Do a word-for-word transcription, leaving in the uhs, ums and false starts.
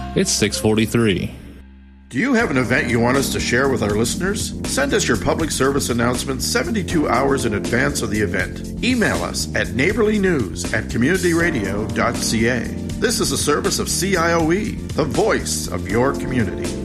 It's six forty-three. Do you have an event you want us to share with our listeners? Send us your public service announcement seventy-two hours in advance of the event. Email us at neighborlynews at communityradio dot c a. This is a service of C I O E, the voice of your community.